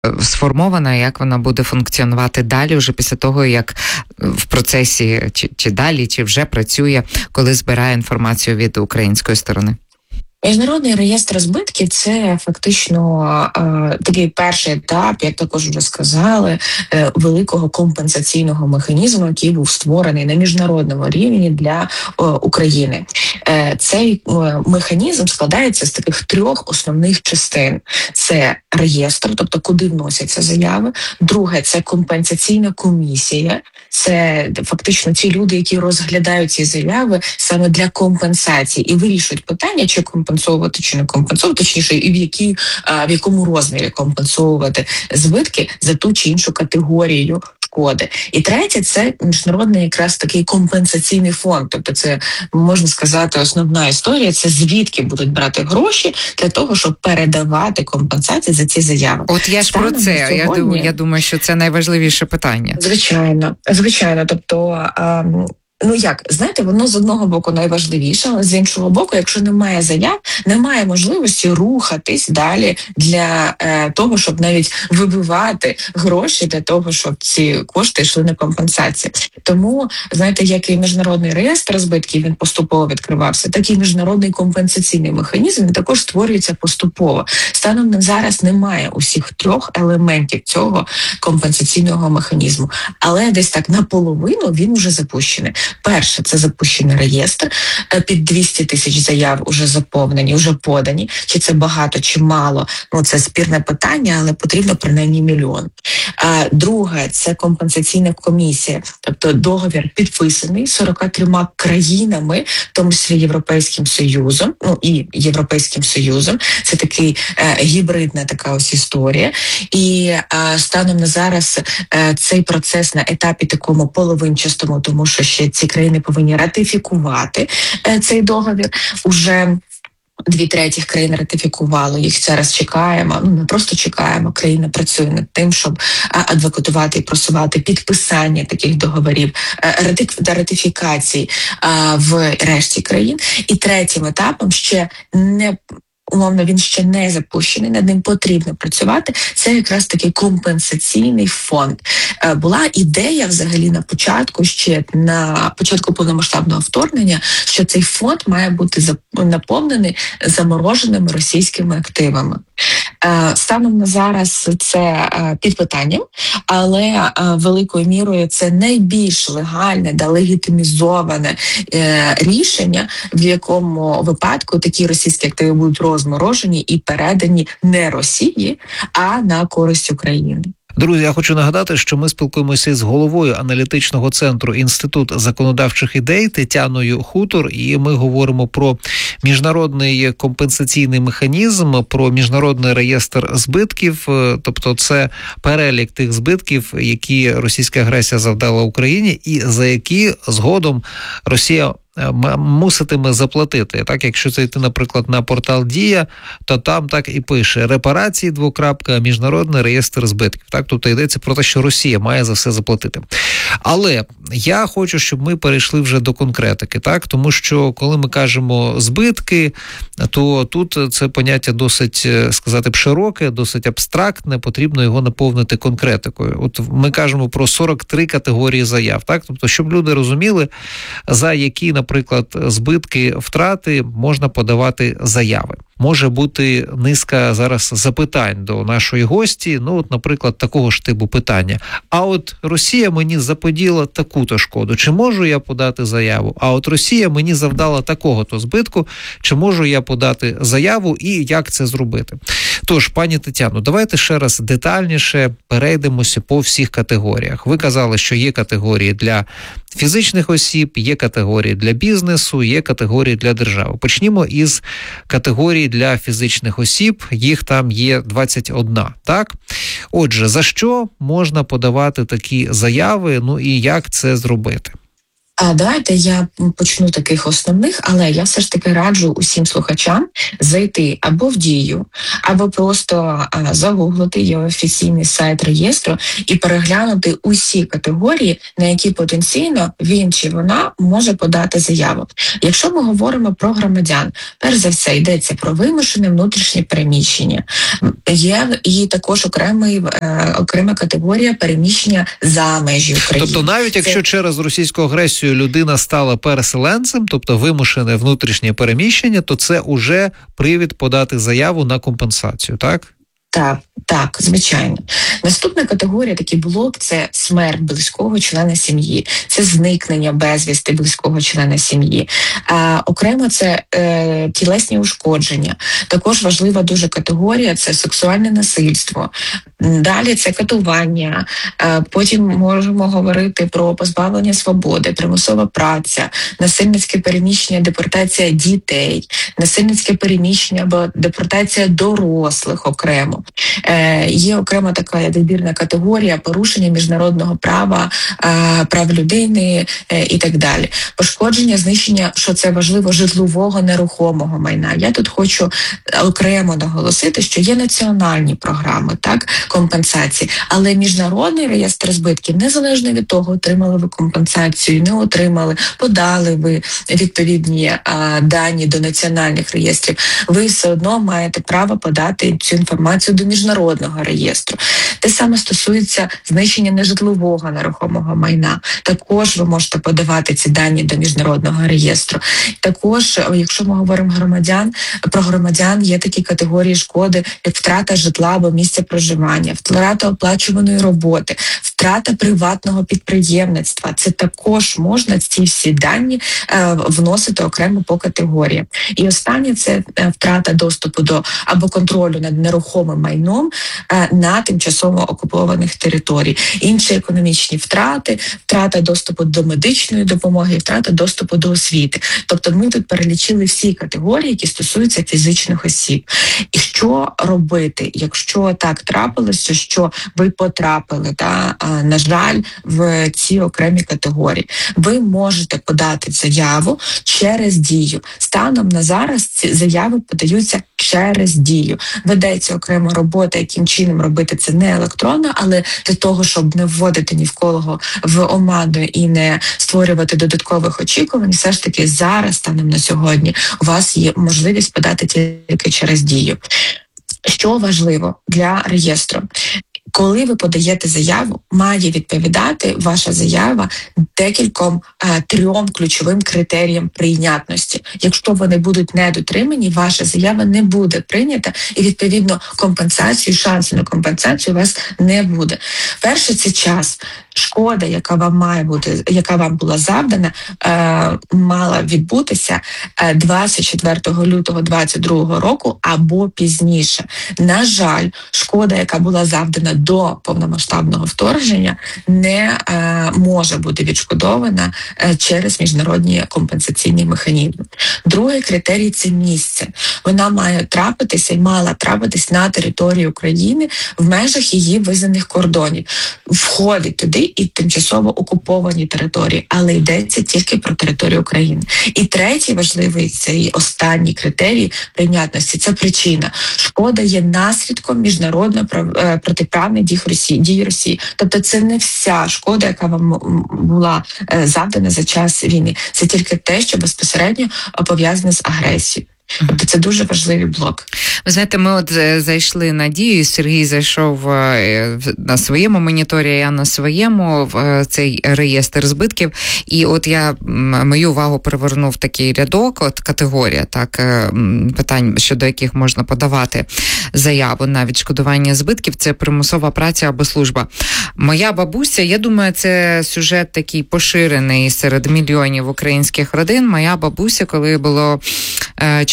сформована, як вона буде функціонувати далі, вже після того, як в процесі, чи далі, чи вже працює, коли збирає інформацію від української сторони? Міжнародний реєстр збитків – це фактично такий перший етап, як також вже сказали, великого компенсаційного механізму, який був створений на міжнародному рівні для України. Цей механізм складається з таких трьох основних частин. Це реєстр, тобто куди вносяться заяви. Друге – це компенсаційна комісія. Це фактично ті люди, які розглядають ці заяви саме для компенсації і вирішують питання, чи компенсовувати, чи не компенсовувати, точніше, і в якому розмірі компенсовувати збитки за ту чи іншу категорію шкоди. І третє – це міжнародний якраз такий компенсаційний фонд. Тобто це, можна сказати, основна історія – це звідки будуть брати гроші для того, щоб передавати компенсації за ці заяви. От я ж про це, я думаю, що це найважливіше питання. Звичайно. Тобто, знаєте, воно з одного боку найважливіше, але з іншого боку, якщо немає заяв, немає можливості рухатись далі для того, щоб навіть вибивати гроші для того, щоб ці кошти йшли на компенсації. Тому, знаєте, як і міжнародний реєстр збитків, він поступово відкривався, так і міжнародний компенсаційний механізм, він також створюється поступово. Станом на зараз немає усіх трьох елементів цього компенсаційного механізму, але десь так наполовину він уже запущений. Перше, це запущений реєстр, під 200 тисяч заяв уже заповнені, вже подані. Чи це багато, чи мало, це спірне питання, але потрібно принаймні 1 мільйон. Друге, це компенсаційна комісія, тобто договір підписаний 43 країнами, в тому числі Європейським Союзом, і Європейським Союзом. Це такий гібридна така ось історія. І станом на зараз цей процес на етапі такому половинчастому, тому що ще ці країни повинні ратифікувати цей договір. Уже 2/3 країн ратифікували, їх зараз чекаємо. Не просто чекаємо, країна працює над тим, щоб адвокатувати і просувати підписання таких договорів та ратифікацій в решті країн. І третім етапом ще він ще не запущений, над ним потрібно працювати. Це якраз такий компенсаційний фонд. Була ідея взагалі ще на початку повномасштабного вторгнення, що цей фонд має бути наповнений замороженими російськими активами. Станом на зараз це під питанням, але великою мірою це найбільш легальне та легітимізоване рішення, в якому випадку такі російські активи будуть розморожені і передані не Росії, а на користь України. Друзі, я хочу нагадати, що ми спілкуємося з головою аналітичного центру Інститут законодавчих ідей Тетяною Хутор, і ми говоримо про міжнародний компенсаційний механізм, про міжнародний реєстр збитків, тобто це перелік тих збитків, які російська агресія завдала Україні і за які згодом Росія муситиме заплатити. Так, якщо це йти, наприклад, на портал Дія, то там так і пише: репарації, міжнародний реєстр збитків. Так, тобто йдеться про те, що Росія має за все заплатити. Але я хочу, щоб ми перейшли вже до конкретики, так, тому що коли ми кажемо збитки, то тут це поняття досить, сказати б, широке, досить абстрактне, потрібно його наповнити конкретикою. От ми кажемо про 43 категорії заяв, так, тобто щоб люди розуміли, за які, наприклад, збитки, втрати можна подавати заяви. Може бути низка зараз запитань до нашої гості, наприклад, такого ж типу питання. А от Росія мені заподіла таку-то шкоду, чи можу я подати заяву? А от Росія мені завдала такого-то збитку, чи можу я подати заяву і як це зробити? Тож, пані Тетяно, давайте ще раз детальніше перейдемося по всіх категоріях. Ви казали, що є категорії для фізичних осіб, є категорії для бізнесу, є категорії для держави. Почнімо із категорії для фізичних осіб, їх там є 21, так? Отже, за що можна подавати такі заяви, і як це зробити? Давайте я почну таких основних, але я все ж таки раджу усім слухачам зайти або в Дію, або просто загуглити його офіційний сайт реєстру і переглянути усі категорії, на які потенційно він чи вона може подати заяву. Якщо ми говоримо про громадян, перш за все йдеться про вимушене внутрішнє переміщення. Є і також окрема категорія переміщення за межі України. Тобто навіть якщо через російську агресію людина стала переселенцем, тобто вимушене внутрішнє переміщення, то це уже привід подати заяву на компенсацію, так? Так, звичайно. Наступна категорія, такий блок, це смерть близького члена сім'ї, це зникнення безвісти близького члена сім'ї. Окремо це тілесні ушкодження. Також важлива дуже категорія – це сексуальне насильство. Далі це катування. Потім можемо говорити про позбавлення свободи, примусова праця, насильницьке переміщення, депортація дітей, насильницьке переміщення або депортація дорослих окремо. Є окрема така добірна категорія порушення міжнародного права, прав людини і так далі. Пошкодження, знищення, що це важливо, житлового нерухомого майна. Я тут хочу окремо наголосити, що є національні програми, так, компенсації, але міжнародний реєстр збитків, незалежно від того, отримали ви компенсацію, не отримали, подали ви відповідні дані до національних реєстрів, ви все одно маєте право подати цю інформацію до міжнародного реєстру. Те саме стосується знищення нежитлового нерухомого майна. Також ви можете подавати ці дані до міжнародного реєстру. Також, якщо ми говоримо про громадян, є такі категорії шкоди, як втрата житла або місця проживання, втрата оплачуваної роботи, втрата приватного підприємництва. Це також можна ці всі дані вносити окремо по категоріям. І останнє – це втрата доступу до або контролю над нерухомим майном на тимчасово окупованих територій. Інші економічні втрати, втрата доступу до медичної допомоги, втрата доступу до освіти. Тобто ми тут перелічили всі категорії, які стосуються фізичних осіб. І що робити, якщо так трапилося, що ви потрапили, на жаль, в ці окремі категорії? Ви можете подати заяву через Дію. Станом на зараз ці заяви подаються через Дію. Ведеться окрема робота, яким чином робити це не електронно, але для того, щоб не вводити ні в кого в оману і не створювати додаткових очікувань, все ж таки зараз, станом на сьогодні, у вас є можливість подати тільки через Дію. Що важливо для реєстру? Коли ви подаєте заяву, має відповідати ваша заява трьом ключовим критеріям прийнятності. Якщо вони будуть недотримані, ваша заява не буде прийнята і, відповідно, шансу на компенсацію у вас не буде. Перше – це час. Шкода, яка вам була завдана, мала відбутися 24 лютого 2022 року або пізніше. На жаль, шкода, яка була завдана до повномасштабного вторгнення, не може бути відшкодована через міжнародні компенсаційні механізми. Другий критерій – це місце. Вона має трапитися і мала трапитись на території України в межах її визнаних кордонів. Входить туди і тимчасово окуповані території, але йдеться тільки про територію України. І третій важливий, цей останній критерій прийнятності – це причина. Шкода є наслідком міжнародно протиправної дії Росії. Тобто це не вся шкода, яка вам була завдана за час війни. Це тільки те, що безпосередньо пов'язане з агресією. Тобто це дуже важливий блок. Ви знаєте, ми зайшли на Дію, Сергій зайшов на своєму моніторі, я на своєму, в цей реєстр збитків, і я мою увагу привернув такий рядок, категорія, питань, щодо яких можна подавати заяву на відшкодування збитків, це примусова праця або служба. Моя бабуся, я думаю, це сюжет такий поширений серед мільйонів українських родин. Моя бабуся, коли було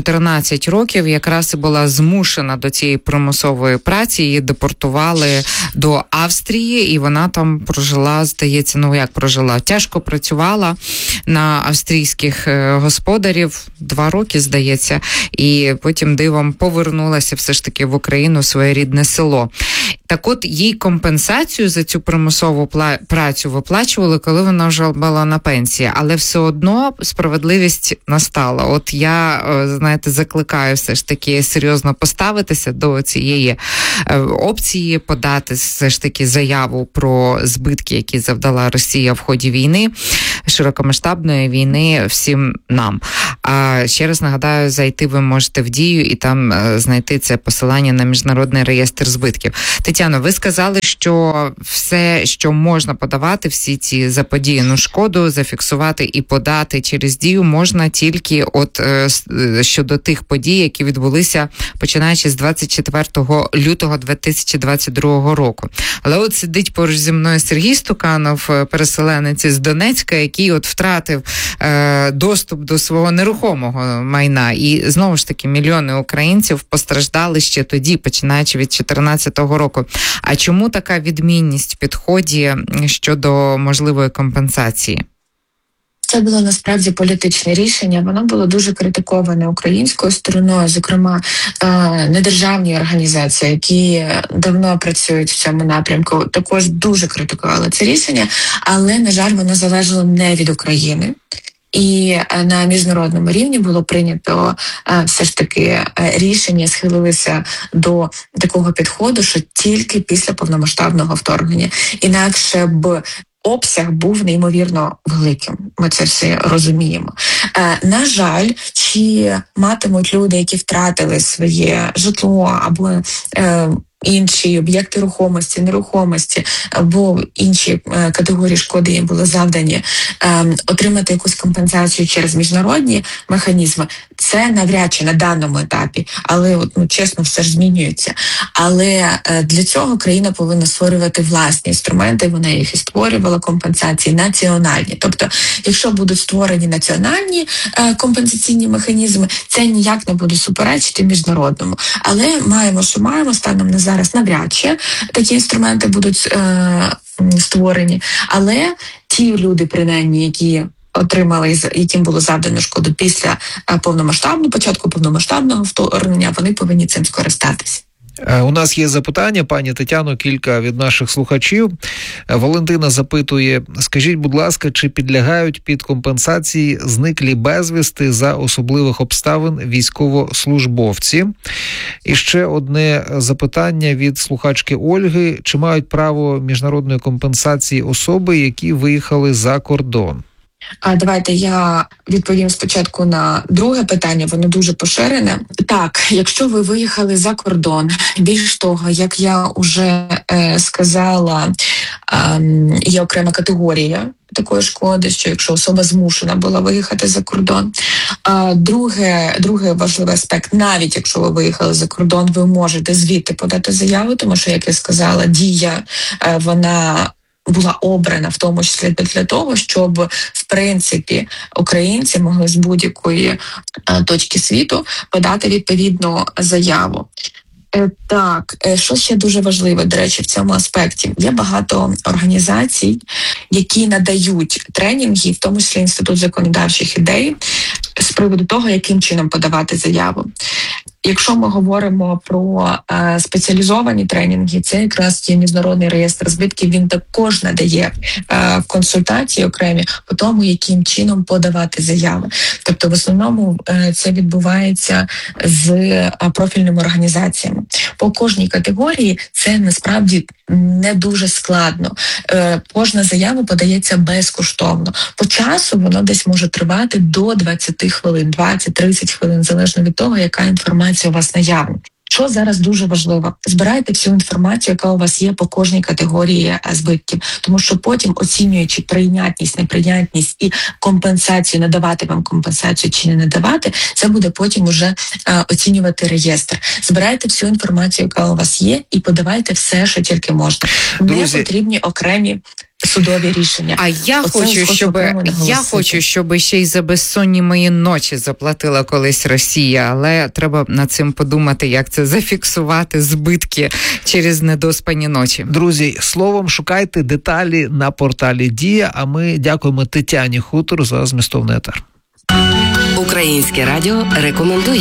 14 років якраз і була змушена до цієї примусової праці, її депортували до Австрії, і вона там прожила, здається, тяжко працювала на австрійських господарів 2 роки, здається, і потім дивом повернулася все ж таки в Україну, в своє рідне село. Так от, їй компенсацію за цю примусову працю виплачували, коли вона вже була на пенсії, але все одно справедливість настала. От я, закликаю все ж таки серйозно поставитися до цієї опції, подати все ж таки заяву про збитки, які завдала Росія в ході війни, широкомасштабної війни всім нам. А ще раз нагадаю, зайти ви можете в Дію і там знайти це посилання на Міжнародний реєстр збитків. Тетяно, ви сказали, що все, що можна подавати, всі ці заподіяну шкоду, зафіксувати і подати через Дію можна тільки щодо тих подій, які відбулися починаючи з 24 лютого 2022 року. Але от сидить поруч зі мною Сергій Стуканов, переселенець з Донецька, який втратив доступ до свого нерухомого майна. І знову ж таки мільйони українців постраждали ще тоді, починаючи від 2014 року. А чому така відмінність в підході щодо можливої компенсації? Це було насправді політичне рішення. Воно було дуже критиковане українською стороною, зокрема недержавні організації, які давно працюють в цьому напрямку, також дуже критикували це рішення, але, на жаль, воно залежало не від України. І на міжнародному рівні було прийнято все ж таки рішення, схилилися до такого підходу, що тільки після повномасштабного вторгнення. Інакше б обсяг був неймовірно великим. Ми це все розуміємо. На жаль, чи матимуть люди, які втратили своє житло або інші об'єкти рухомості, нерухомості або інші категорії шкоди їм були завдані, отримати якусь компенсацію через міжнародні механізми, це навряд чи на даному етапі, але чесно, все ж змінюється. Але для цього країна повинна створювати власні інструменти, вона їх і створювала, компенсації національні. Тобто, якщо будуть створені національні компенсаційні механізми, це ніяк не буде суперечити міжнародному. Але маємо, що маємо, станом на зараз навряд чи такі інструменти будуть створені. Але ті люди, принаймні, які отримали, яким було завдано шкоду після початку повномасштабного вторгнення, вони повинні цим скористатися. У нас є запитання, пані Тетяно, кілька від наших слухачів. Валентина запитує, скажіть, будь ласка, чи підлягають під компенсації зниклі безвісти за особливих обставин військовослужбовці? І ще одне запитання від слухачки Ольги. Чи мають право міжнародної компенсації особи, які виїхали за кордон? Давайте я відповім спочатку на друге питання, воно дуже поширене. Так, якщо ви виїхали за кордон, більш того, як я вже сказала, є окрема категорія такої шкоди, що якщо особа змушена була виїхати за кордон. Другий важливий аспект, навіть якщо ви виїхали за кордон, ви можете звідти подати заяву, тому що, як я сказала, дія, вона була обрана в тому числі для того, щоб, в принципі, українці могли з будь-якої точки світу подати відповідну заяву. Так, що ще дуже важливе, до речі, в цьому аспекті? Є багато організацій, які надають тренінги, в тому числі Інститут законодавчих ідей, з приводу того, яким чином подавати заяву. Якщо ми говоримо про спеціалізовані тренінги, це якраз є Міжнародний реєстр збитків, він також надає консультації окремі по тому, яким чином подавати заяви. Тобто в основному це відбувається з профільними організаціями. По кожній категорії це насправді не дуже складно. Кожна заява подається безкоштовно. По часу воно десь може тривати до 20 хвилин, 20-30 хвилин, залежно від того, яка інформація у вас наявна. Що зараз дуже важливо? Збирайте всю інформацію, яка у вас є по кожній категорії збитків, тому що потім, оцінюючи прийнятність, неприйнятність і компенсацію, надавати вам компенсацію чи не надавати, це буде потім уже оцінювати реєстр. Збирайте всю інформацію, яка у вас є, і подавайте все, що тільки можна. Друзі, не потрібні окремі судові рішення. А я хочу, щоб ще й за безсонні мої ночі заплатила колись Росія, але треба над цим подумати, як це зафіксувати збитки через недоспані ночі. Друзі, словом, шукайте деталі на порталі Дія, а ми дякуємо Тетяні Хутор за змістовний етер. Українське радіо рекомендує.